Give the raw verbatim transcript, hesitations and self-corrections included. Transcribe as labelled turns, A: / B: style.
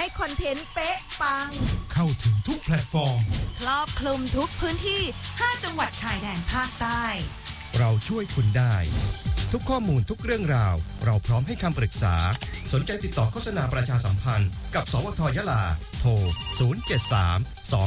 A: คอนเทนต์เป๊ะปัง
B: เข้าถึงทุกแพลตฟอร์ม
A: ครอบคลุมทุกพื้นที่ห้าจังหวัดชายแดนภาคใต้
C: เราช่วยคุณได้ทุกข้อมูลทุกเรื่องราวเราพร้อมให้คำปรึกษาสนใจติดต่อโฆษณาประชาสัมพันธ์กับสวทยะลาโทรศูนย์ เจ็ด สาม สอง